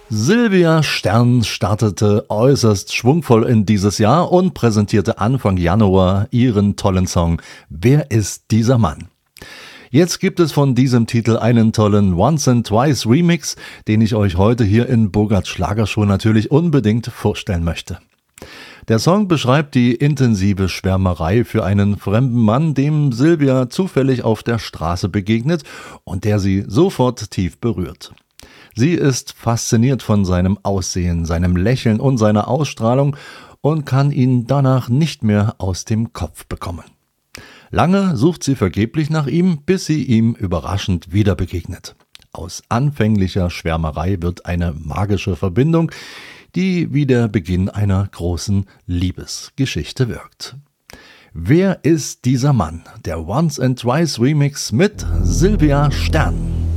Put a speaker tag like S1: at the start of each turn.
S1: Sylvia Stern startete äußerst schwungvoll in dieses Jahr und präsentierte Anfang Januar ihren tollen Song „Wer ist dieser Mann?". Jetzt gibt es von diesem Titel einen tollen Once and Twice Remix, den ich euch heute hier in Bogarts Schlagershow natürlich unbedingt vorstellen möchte. Der Song beschreibt die intensive Schwärmerei für einen fremden Mann, dem Sylvia zufällig auf der Straße begegnet und der sie sofort tief berührt. Sie ist fasziniert von seinem Aussehen, seinem Lächeln und seiner Ausstrahlung und kann ihn danach nicht mehr aus dem Kopf bekommen. Lange sucht sie vergeblich nach ihm, bis sie ihm überraschend wieder begegnet. Aus anfänglicher Schwärmerei wird eine magische Verbindung, die wie der Beginn einer großen Liebesgeschichte wirkt. Wer ist dieser Mann? Der Once and Twice Remix mit Sylvia Stern.